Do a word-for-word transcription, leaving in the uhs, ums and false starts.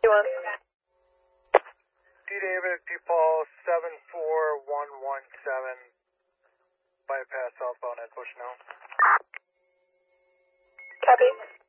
You want? D David, D Paul seven four one one seven, bypass southbound at Bushnell. Copy.